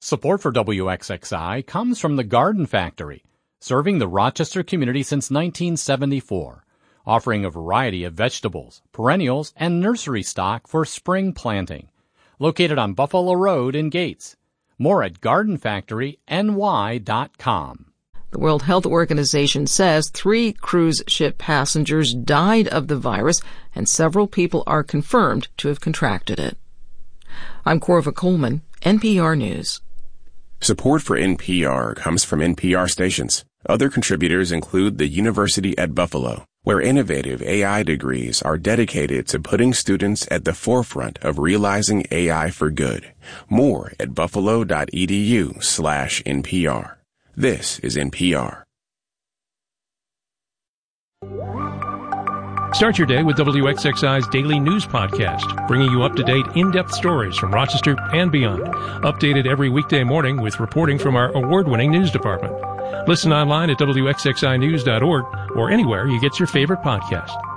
Support for WXXI comes from the Garden Factory, serving the Rochester community since 1974, offering a variety of vegetables, perennials, and nursery stock for spring planting. Located on Buffalo Road in Gates. More at gardenfactoryny.com. The World Health Organization says 3 cruise ship passengers died of the virus and several people are confirmed to have contracted it. I'm Corva Coleman, NPR News. Support for NPR comes from NPR stations. Other contributors include the University at Buffalo, where innovative AI degrees are dedicated to putting students at the forefront of realizing AI for good. More at buffalo.edu/NPR. This is NPR. Start your day with WXXI's daily news podcast, bringing you up-to-date, in-depth stories from Rochester and beyond. Updated every weekday morning with reporting from our award-winning news department. Listen online at WXXInews.org or anywhere you get your favorite podcast.